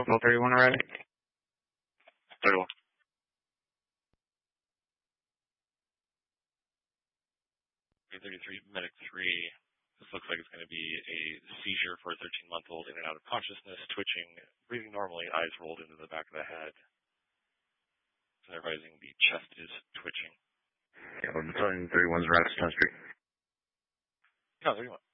Football 31 already? 31. 33, medic 3. This looks like it's going to be a seizure for a 13-month-old in and out of consciousness, twitching, breathing normally, eyes rolled into the back of the head. So advising the chest is twitching. Yeah, we're battalion 31's Radisson Street. No, 31.